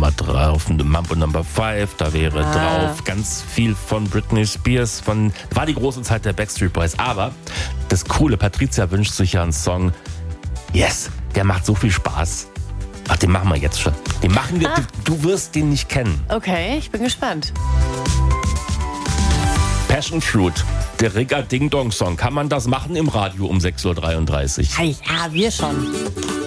mal drauf Mambo Number 5, da wäre drauf ganz viel von Britney Spears, war die große Zeit der Backstreet Boys. Aber das Coole, Patricia wünscht sich ja einen Song, yes, der macht so viel Spaß. Ach, den machen wir jetzt schon. Den machen wir, du wirst den nicht kennen. Okay, ich bin gespannt. Passion Fruit, der Rigga Ding Dong Song. Kann man das machen im Radio um 6.33 Uhr? Ja, wir schon.